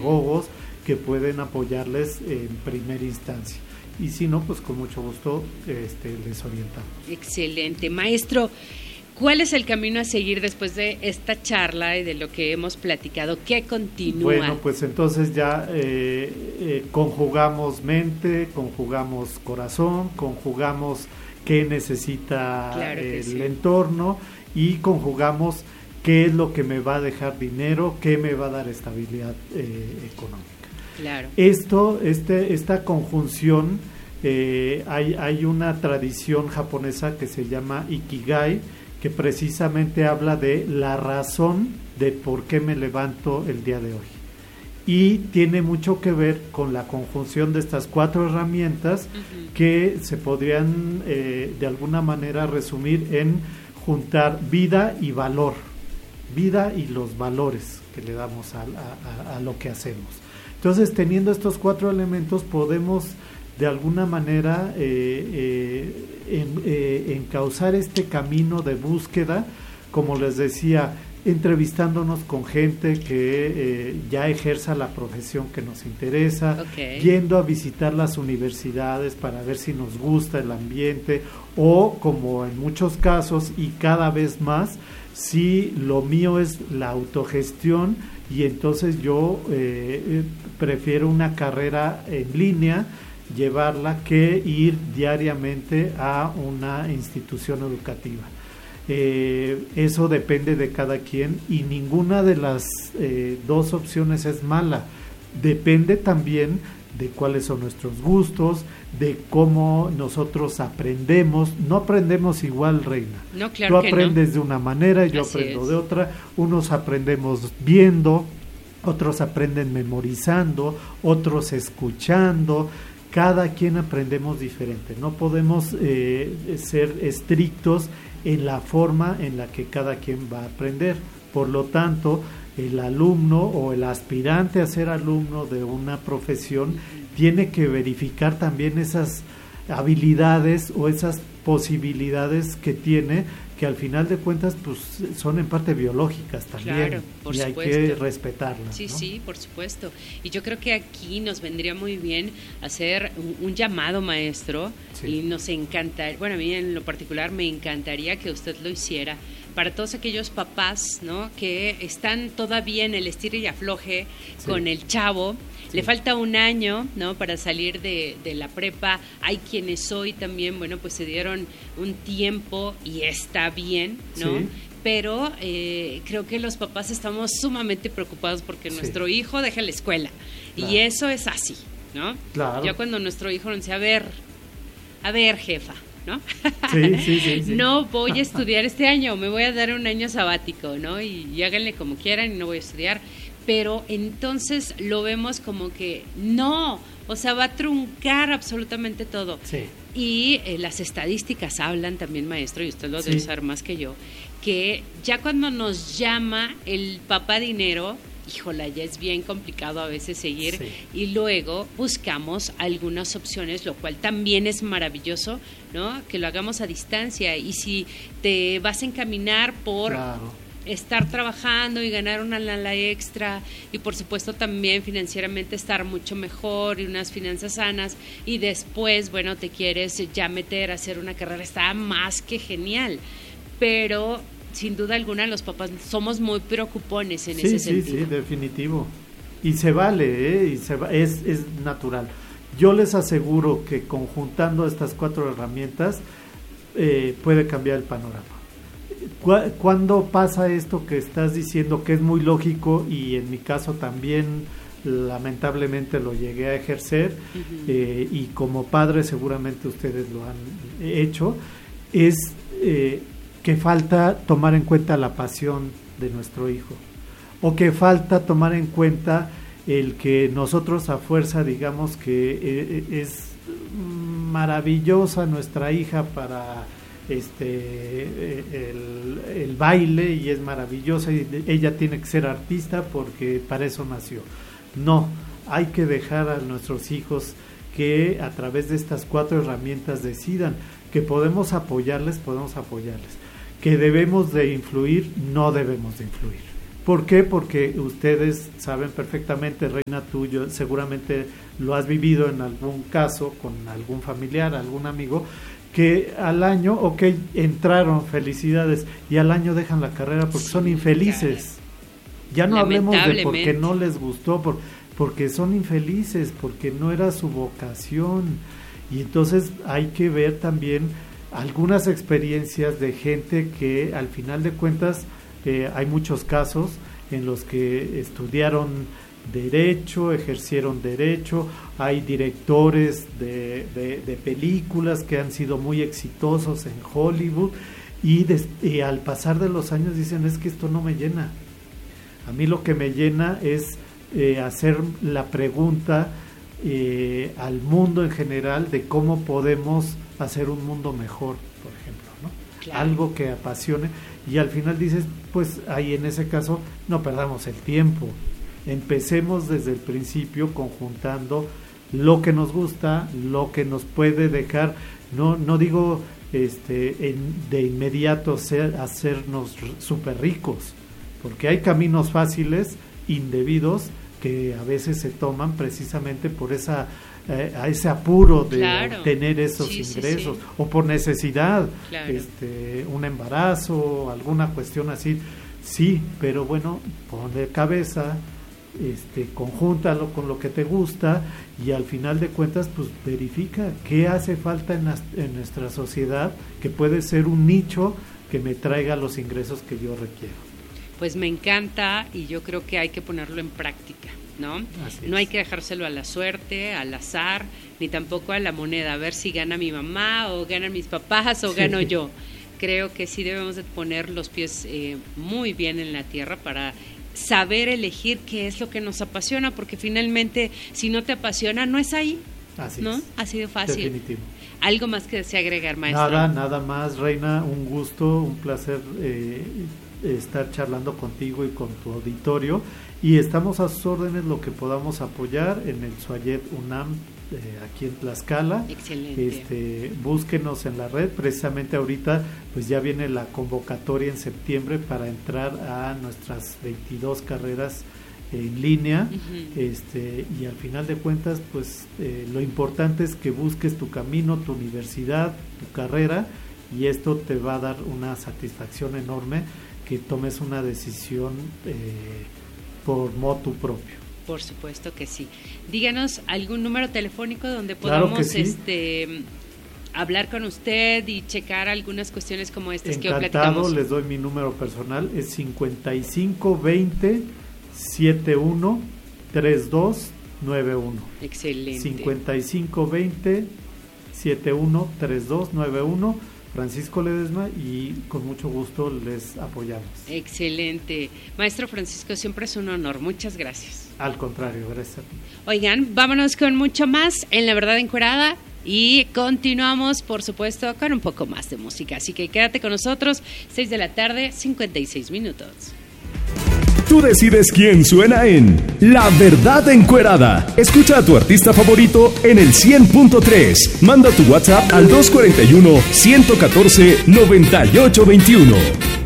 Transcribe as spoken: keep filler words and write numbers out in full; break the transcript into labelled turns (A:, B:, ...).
A: pedagogos que pueden apoyarles en primera instancia. Y si no, pues con mucho gusto este, les orientamos.
B: Excelente. Maestro, ¿cuál es el camino a seguir después de esta charla y de lo que hemos platicado? ¿Qué continúa?
A: Bueno, pues entonces ya eh, eh, conjugamos mente, conjugamos corazón, conjugamos qué necesita claro el sí. entorno y conjugamos qué es lo que me va a dejar dinero, qué me va a dar estabilidad eh, económica.
B: Claro.
A: Esto, este, esta conjunción, eh, hay, hay una tradición japonesa que se llama Ikigai, que precisamente habla de la razón de por qué me levanto el día de hoy. Y tiene mucho que ver con la conjunción de estas cuatro herramientas uh-huh. que se podrían eh, de alguna manera resumir en juntar vida y valor, vida y los valores que le damos a, a, a lo que hacemos. Entonces, teniendo estos cuatro elementos, podemos de alguna manera eh, eh, en, eh, encauzar este camino de búsqueda, como les decía, entrevistándonos con gente que eh, ya ejerza la profesión que nos interesa, okay. yendo a visitar las universidades para ver si nos gusta el ambiente, o como en muchos casos y cada vez más, si lo mío es la autogestión, y entonces yo eh, prefiero una carrera en línea, llevarla, que ir diariamente a una institución educativa. Eh, eso depende de cada quien y ninguna de las eh, dos opciones es mala. Depende también de cuáles son nuestros gustos, de cómo nosotros aprendemos. No aprendemos igual, Reina.
B: No, claro
A: Tú aprendes
B: no.
A: de una manera, yo
B: Así
A: aprendo
B: es.
A: de otra. Unos aprendemos viendo, otros aprenden memorizando, otros escuchando. Cada quien aprendemos diferente. No podemos eh, ser estrictos en la forma en la que cada quien va a aprender. Por lo tanto, el alumno o el aspirante a ser alumno de una profesión tiene que verificar también esas habilidades o esas posibilidades que tiene, que al final de cuentas pues son en parte biológicas también.
B: Claro, por
A: y
B: supuesto.
A: Hay que respetarlas.
B: Sí,
A: ¿no?
B: sí, por supuesto. Y yo creo que aquí nos vendría muy bien hacer un, un llamado, maestro, sí. y nos encanta, bueno, a mí en lo particular me encantaría que usted lo hiciera para todos aquellos papás, ¿no?, que están todavía en el estire y afloje sí. con el chavo. Sí. Le falta un año, ¿no?, para salir de, de la prepa. Hay quienes hoy también, bueno, pues se dieron un tiempo y está bien, ¿no? Sí. Pero eh, creo que los papás estamos sumamente preocupados porque sí. nuestro hijo deja la escuela. Claro. Y eso es así, ¿no?
A: Claro.
B: Ya cuando nuestro hijo nos dice, a ver, a ver, jefa, ¿no?
A: Sí, sí, sí, sí.
B: No voy a estudiar este año, me voy a dar un año sabático, ¿no? Y, y háganle como quieran y no voy a estudiar. Pero entonces lo vemos como que no, o sea, va a truncar absolutamente todo.
A: Sí.
B: Y eh, las estadísticas hablan también, maestro, y usted lo debe
A: sí.
B: saber más que yo, que ya cuando nos llama el papá dinero, híjola, ya es bien complicado a veces seguir, sí. y luego buscamos algunas opciones, lo cual también es maravilloso, ¿no?, que lo hagamos a distancia. Y si te vas a encaminar por claro. estar trabajando y ganar una lana extra, y por supuesto también financieramente estar mucho mejor y unas finanzas sanas, y después, bueno, te quieres ya meter a hacer una carrera, está más que genial, pero sin duda alguna los papás somos muy preocupones en
A: sí,
B: ese
A: sí,
B: sentido.
A: Sí, sí, definitivo. Y se vale, ¿eh? y se va, es, es natural. Yo les aseguro que conjuntando estas cuatro herramientas eh, puede cambiar el panorama. ¿Cuándo pasa esto que estás diciendo, que es muy lógico, y en mi caso también lamentablemente lo llegué a ejercer, uh-huh. eh, y como padre seguramente ustedes lo han hecho, es eh, que falta tomar en cuenta la pasión de nuestro hijo, o que falta tomar en cuenta el que nosotros a fuerza digamos que eh, es maravillosa nuestra hija para este el, el baile, y es maravillosa y ella tiene que ser artista porque para eso nació. No, hay que dejar a nuestros hijos que a través de estas cuatro herramientas decidan. Que podemos apoyarles, podemos apoyarles. Que debemos de influir, no debemos de influir. ¿Por qué? Porque ustedes saben perfectamente, Reina, tú yo, seguramente lo has vivido en algún caso con algún familiar, algún amigo, que al año, ok, entraron, felicidades, y al año dejan la carrera porque sí, son infelices. Ya no hablemos de porque no les gustó, por, porque son infelices, porque no era su vocación. Y entonces hay que ver también algunas experiencias de gente que al final de cuentas, eh, hay muchos casos en los que estudiaron derecho, ejercieron derecho, hay directores de, de, de películas que han sido muy exitosos en Hollywood y, des, y al pasar de los años dicen, es que esto no me llena. A mí lo que me llena es eh, hacer la pregunta eh, al mundo en general de cómo podemos hacer un mundo mejor, por ejemplo, ¿no? Claro. Algo que apasione, y al final dices, pues ahí en ese caso no perdamos el tiempo, empecemos desde el principio conjuntando lo que nos gusta, lo que nos puede dejar, no no digo este en, de inmediato ser, hacernos súper ricos, porque hay caminos fáciles, indebidos, que a veces se toman precisamente por esa eh, a ese apuro de claro. obtener esos sí, ingresos, sí, sí. o por necesidad, claro. este un embarazo, alguna cuestión así, sí, pero bueno, ponle cabeza, este conjúntalo con lo que te gusta y al final de cuentas pues verifica qué hace falta en, la, en nuestra sociedad que puede ser un nicho que me traiga los ingresos que yo requiero.
B: Pues me encanta y yo creo que hay que ponerlo en práctica, ¿no? Así no es. Hay que dejárselo a la suerte, al azar, ni tampoco a la moneda, a ver si gana mi mamá o ganan mis papás o sí. gano yo. Creo que sí debemos de poner los pies eh, muy bien en la tierra para saber elegir qué es lo que nos apasiona, porque finalmente si no te apasiona no es ahí, Así ¿no? Es. Así de fácil.
A: Definitivo.
B: ¿Algo más que desea agregar, maestro?
A: Nada, nada más, Reina, un gusto, un placer eh, estar charlando contigo y con tu auditorio, y estamos a sus órdenes lo que podamos apoyar en el Suayet UNAM eh, aquí en Tlaxcala.
B: Excelente.
A: Este, búsquenos en la red, precisamente ahorita pues ya viene la convocatoria en septiembre para entrar a nuestras veintidós carreras en línea, uh-huh. este y al final de cuentas pues eh, lo importante es que busques tu camino, tu universidad, tu carrera, y esto te va a dar una satisfacción enorme que tomes una decisión eh, por motu propio.
B: Por supuesto que sí. Díganos algún número telefónico donde podamos
A: claro que sí.
B: este hablar con usted y checar algunas cuestiones como estas
A: Encantado,
B: que platicamos.
A: Les doy mi número personal, es cincuenta y cinco veinte setenta y uno treinta y dos noventa y uno.
B: Excelente.
A: cincuenta y cinco veinte setenta y uno treinta y dos noventa y uno, Francisco Ledesma, y con mucho gusto les apoyamos.
B: Excelente. Maestro Francisco, siempre es un honor. Muchas gracias.
A: Al contrario, gracias a ti.
B: Oigan, vámonos con mucho más en La Verdad Encuerada y continuamos, por supuesto, con un poco más de música. Así que quédate con nosotros, seis de la tarde, cincuenta y seis minutos.
C: Tú decides quién suena en La Verdad Encuerada. Escucha a tu artista favorito en el cien punto tres. Manda tu WhatsApp al dos cuatro uno, uno uno cuatro, nueve ocho dos uno.